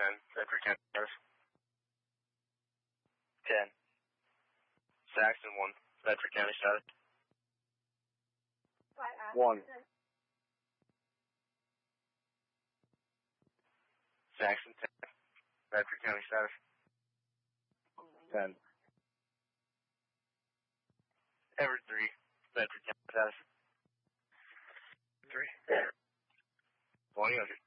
10, Bedford County status. 10. Saxon 1, Bedford County status. 1. Saxon 10, Bedford County status. 10. Everett 3, Bedford County status. 3. 2000.